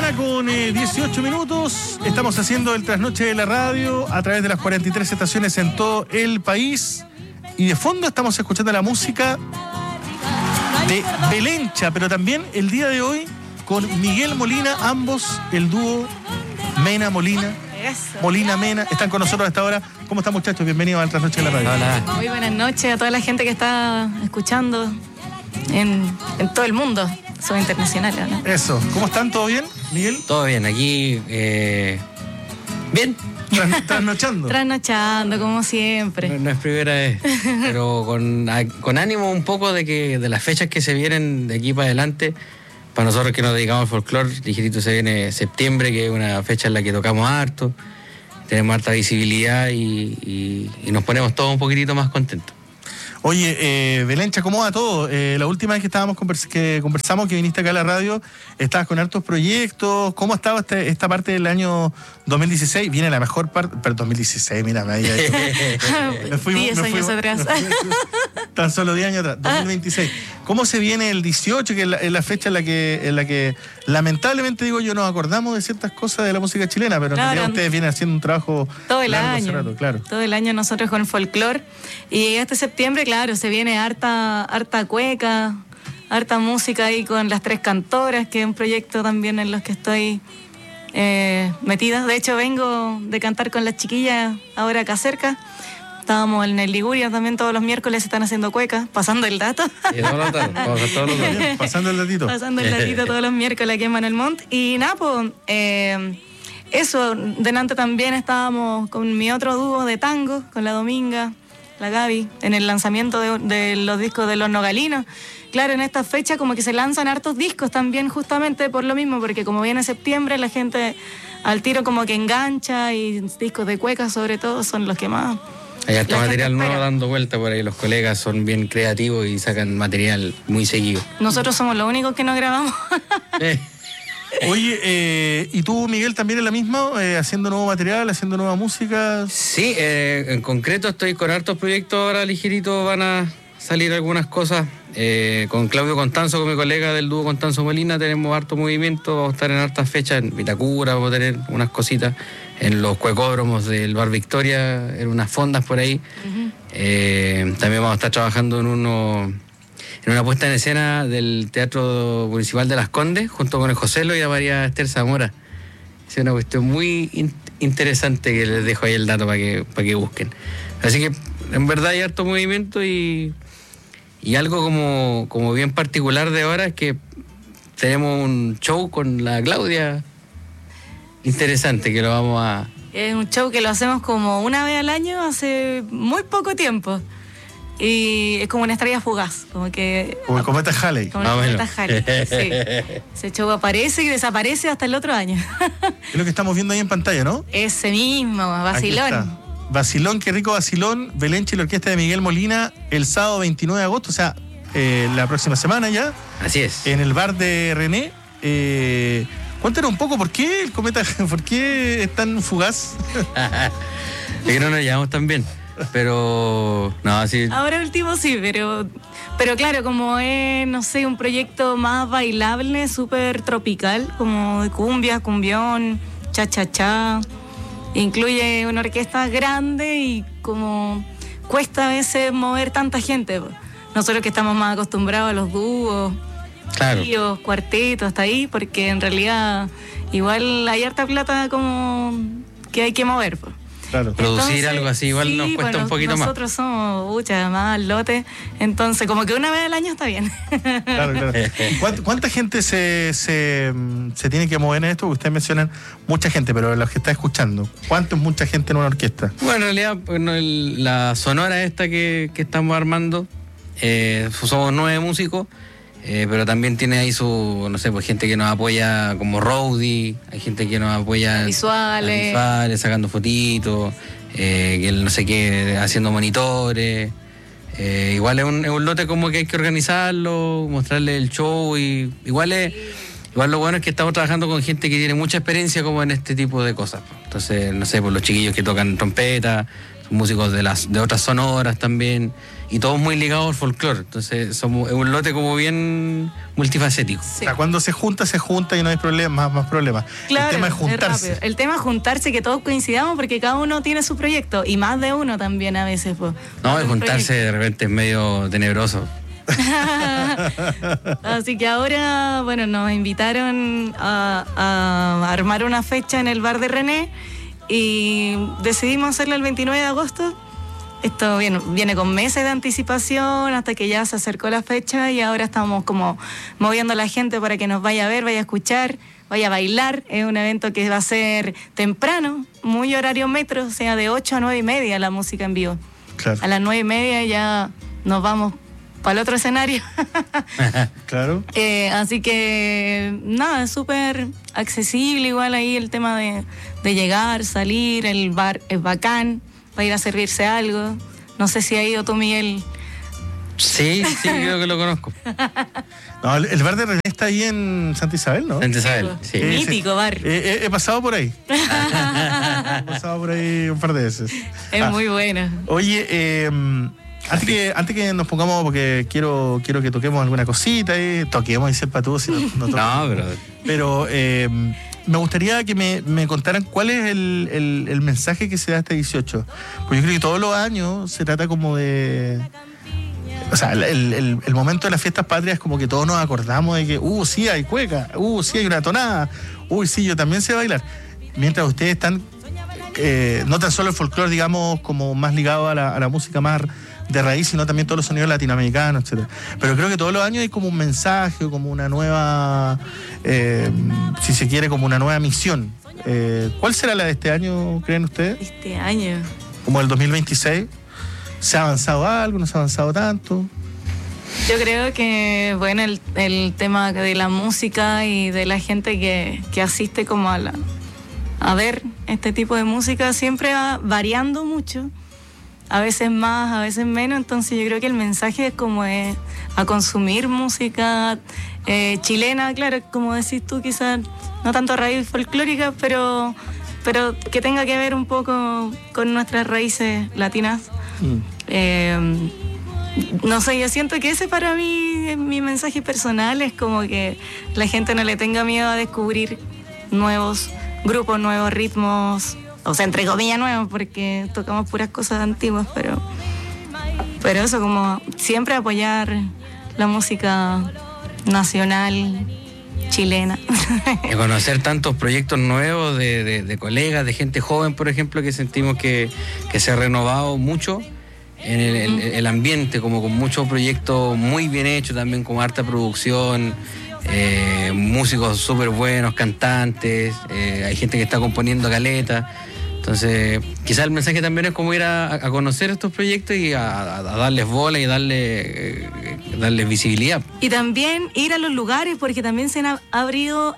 mañana con 18 minutos. Estamos haciendo el trasnoche de la radio a través de las 43 estaciones en todo el país. Y de fondo estamos escuchando la música de Belencha, pero también el día de hoy con Miguel Molina, ambos el dúo Mena Molina. Eso. Molina Mena, están con nosotros hasta ahora. ¿Cómo están, muchachos? Bienvenidos al trasnoche de la radio. Hola. Muy buenas noches a toda la gente que está escuchando en todo el mundo. Soy internacional, ¿no? Eso. ¿Cómo están? ¿Todo bien, Miguel? Todo bien, aquí bien. Trasnochando. Trasnochando, como siempre. No es primera vez, pero con ánimo un poco de las fechas que se vienen de aquí para adelante. Para nosotros que nos dedicamos al folclore, ligerito se viene septiembre, que es una fecha en la que tocamos harto, tenemos harta visibilidad y nos ponemos todos un poquitito más contentos. Oye, Belencha, ¿cómo va todo? La última vez que conversamos, que viniste acá a la radio, estabas con hartos proyectos. ¿Cómo estaba esta parte del año 2016? Viene la mejor parte, pero 2016, mira, me 10 años atrás. Tan solo 10 años atrás, 2026. ¿Cómo se viene el 18, que es la fecha en la que lamentablemente, digo yo, nos acordamos de ciertas cosas de la música chilena, pero en realidad ustedes vienen haciendo un trabajo todo el largo año, hace rato, claro. Todo el año nosotros con folclore. Y este septiembre, claro, se viene harta cueca, harta música ahí con las Tres Cantoras, que es un proyecto también en los que estoy metida. De hecho, vengo de cantar con las chiquillas ahora acá cerca. Estábamos en el Liguria también, todos los miércoles están haciendo cuecas, pasando el dato. Pasando el datito. Pasando el datito todos los miércoles aquí en Manuel Montt. Y nada, pues, eso, delante también estábamos con mi otro dúo de tango, con la Dominga, la Gaby, en el lanzamiento de los discos de Los Nogalinos. Claro, en esta fecha como que se lanzan hartos discos también, justamente por lo mismo, porque como viene septiembre, la gente al tiro como que engancha, y discos de cuecas sobre todo son los que más... Hay harto material nuevo dando vuelta por ahí, los colegas son bien creativos y sacan material muy seguido. Nosotros somos los únicos que no grabamos. Oye, ¿y tú, Miguel, también es la misma? ¿Haciendo nuevo material, haciendo nueva música? Sí, en concreto estoy con hartos proyectos ahora, ligerito van a salir algunas cosas. Con Claudio Constanzo, con mi colega del dúo Constanzo Molina, tenemos harto movimiento, vamos a estar en hartas fechas, en Vitacura, vamos a tener unas cositas, en los cuecódromos del Bar Victoria, en unas fondas por ahí. Uh-huh. También vamos a estar trabajando en una puesta en escena del Teatro Municipal de Las Condes, junto con el Joselo y la María Esther Zamora. Es una cuestión muy interesante que les dejo ahí el dato para que busquen. Así que en verdad hay harto movimiento y algo como bien particular de ahora es que tenemos un show con la Claudia interesante que lo vamos a... Es un show que lo hacemos como una vez al año hace muy poco tiempo. Y es como una estrella fugaz, como el cometa Halley. Como el cometa Halley, sí. Ese show aparece y desaparece hasta el otro año. Es lo que estamos viendo ahí en pantalla, ¿no? Ese mismo, Vacilón. Vacilón, qué rico Vacilón, Belencha y la orquesta de Miguel Molina, el sábado 29 de agosto, o sea, la próxima semana ya. Así es. En el bar de René. Cuéntanos un poco, ¿por qué el cometa, por qué es tan fugaz? Es que no nos llevamos tan bien. Pero no, sí. Ahora último sí, pero claro, como es, no sé, un proyecto más bailable, súper tropical, como de cumbia, cumbión, cha-cha-cha. Incluye una orquesta grande y como cuesta a veces mover tanta gente. Nosotros que estamos más acostumbrados a los dúos, claro, tríos, cuartetos, hasta ahí, porque en realidad igual hay harta plata como que hay que mover. Claro. Producir entonces, algo así igual sí, nos cuesta un poquito nosotros más. Nosotros somos más lote, entonces como que una vez al año está bien. Claro. ¿Cuánta gente se tiene que mover en esto? Porque ustedes mencionan mucha gente, pero los que está escuchando, ¿cuánto es mucha gente en una orquesta? Bueno, en realidad la sonora esta que estamos armando, somos 9 músicos, pero también tiene ahí su, no sé, pues gente que nos apoya como roadie, hay gente que nos apoya visuales, sacando fotitos, que no sé qué, haciendo monitores. Igual es un lote como que hay que organizarlo, mostrarle el show, y igual lo bueno es que estamos trabajando con gente que tiene mucha experiencia como en este tipo de cosas. Entonces, no sé, pues los chiquillos que tocan trompeta, músicos de otras sonoras también, y todos muy ligados al folclore. Entonces es un lote como bien multifacético. Sí. O sea, cuando se junta y no hay problemas, más problemas. Claro, el tema es juntarse. rápido. El tema es juntarse, que todos coincidamos, porque cada uno tiene su proyecto, y más de uno también a veces. Pues, No, y juntarse de repente es medio tenebroso. Así que ahora, bueno, nos invitaron a armar una fecha en el bar de René y decidimos hacerla el 29 de agosto. Esto viene con meses de anticipación hasta que ya se acercó la fecha y ahora estamos como moviendo a la gente para que nos vaya a ver, vaya a escuchar, vaya a bailar. Es un evento que va a ser temprano, muy horario metro, o sea, de 8 a 9 y media la música en vivo. Claro. A las 9 y media ya nos vamos para el otro escenario. Claro. Así que nada, es súper accesible igual ahí el tema de llegar, salir, el bar es bacán, para ir a servirse algo. No sé si ha ido tú, Miguel. Sí, creo que lo conozco. No, el bar de René está ahí en Santa Isabel, ¿no? Santa Isabel, sí. Mítico bar. He pasado por ahí. He pasado por ahí un par de veces. Es muy buena. Oye, antes que nos pongamos, porque quiero que toquemos alguna cosita, toquemos, dice el Patú, si no pero me gustaría que me contaran cuál es el mensaje que se da este 18. Porque yo creo que todos los años se trata como de... O sea, el momento de las fiestas patrias es como que todos nos acordamos de que, sí hay cueca, sí hay una tonada, sí, yo también sé bailar. Mientras ustedes están, no tan solo el folclore, digamos, como más ligado a la música más de raíz, sino también todos los sonidos latinoamericanos, etcétera. Pero creo que todos los años hay como un mensaje, como una nueva, si se quiere, como una nueva misión. ¿Cuál será la de este año, creen ustedes? Este año. Como el 2026. ¿Se ha avanzado algo? ¿No se ha avanzado tanto? Yo creo que, bueno, el tema de la música y de la gente que asiste como a ver este tipo de música siempre va variando mucho. A veces más, a veces menos. Entonces yo creo que el mensaje es como a consumir música chilena, claro, como decís tú, quizás no tanto raíz folclórica, pero que tenga que ver un poco con nuestras raíces latinas. No sé, yo siento que ese para mí, mi mensaje personal, es como que la gente no le tenga miedo a descubrir nuevos grupos, nuevos ritmos, o sea, entre comillas nuevos, porque tocamos puras cosas antiguas, pero eso, como siempre apoyar la música nacional chilena. De conocer tantos proyectos nuevos de colegas, de gente joven, por ejemplo, que sentimos que se ha renovado mucho en el ambiente, como con muchos proyectos muy bien hechos también, con harta producción, músicos súper buenos, cantantes, hay gente que está componiendo caleta. Entonces, quizás el mensaje también es como ir a conocer estos proyectos y a darles bola y darles visibilidad. Y también ir a los lugares, porque también se han abierto,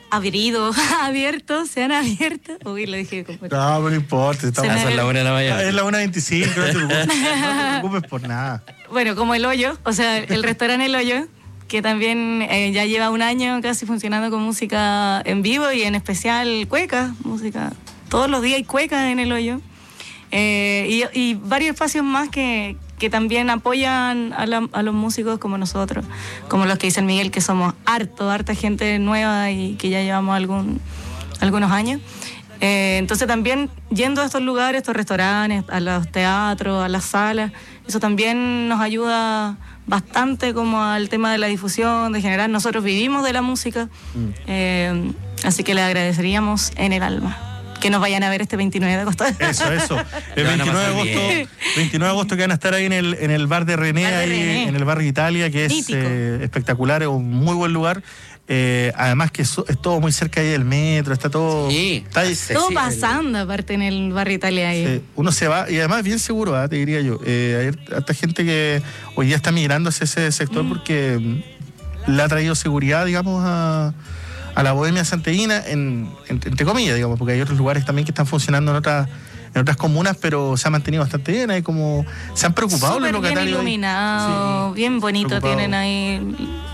uy, lo dije como... No, no importa. Son las 1:00 de la mañana. Es la 1:25, no te preocupes por nada. Bueno, como El Hoyo, o sea, el restaurante El Hoyo, que también ya lleva un año casi funcionando con música en vivo y en especial cueca, música... Todos los días hay cueca en El Hoyo. Y varios espacios más que también apoyan a los músicos como nosotros, como los que dice el Miguel, que somos harta gente nueva y que ya llevamos algunos años. Entonces también yendo a estos lugares, estos restaurantes, a los teatros, a las salas, eso también nos ayuda bastante como al tema de la difusión, de generar. Nosotros vivimos de la música, así que le agradeceríamos en el alma que nos vayan a ver este 29 de agosto. Eso. El 29 de agosto que van a estar ahí en el bar de René, en el barrio Italia, que es espectacular, es un muy buen lugar. Además que es todo muy cerca ahí del metro, está todo... Sí, todo pasando aparte en el barrio Italia ahí. Sí, uno se va, y además bien seguro, te diría yo. Hay harta gente que hoy día está migrando hacia ese sector porque le ha traído seguridad, digamos, a la bohemia santiaguina, entre comillas, digamos, porque hay otros lugares también que están funcionando en otras comunas, pero se ha mantenido bastante bien. Hay como se han preocupado súper los locatarios. Bien iluminado, bien bonito tienen ahí.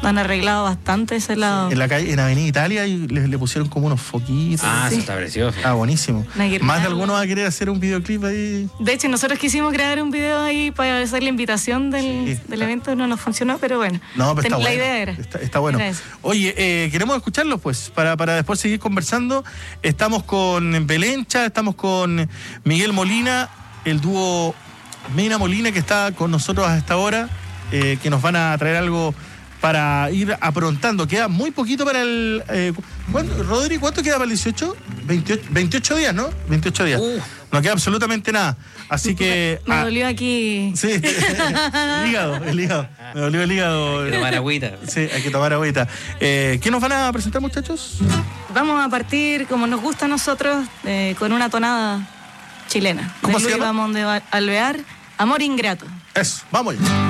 han arreglado bastante ese lado. En la calle, en Avenida Italia, y le pusieron como unos foquitos. Ah, eso está precioso. Ah, buenísimo. Una guirnalda. Más de alguno va a querer hacer un videoclip ahí. De hecho, nosotros quisimos grabar un video ahí para hacer la invitación del evento, no nos funcionó, pero bueno. No, pero está la bueno. idea era. Está bueno. Era eso. Oye, queremos escucharlos, pues, para después seguir conversando. Estamos con Belencha, estamos con Miguel Molina, el dúo Mena Molina, que está con nosotros a esta hora, que nos van a traer algo para ir aprontando. Queda muy poquito para el... Rodri, ¿cuánto queda para el 18? 28 días, ¿no? 28 días. No queda absolutamente nada. Así que... Me dolió aquí. Sí, el hígado. Me dolió el hígado. Hay que tomar agüita. Sí, hay que tomar agüita. ¿Qué nos van a presentar, muchachos? Vamos a partir, como nos gusta a nosotros, con una tonada chilena. ¿Cómo de se Luis llama? Bamón de Alvear, Amor Ingrato. Eso, vamos allá.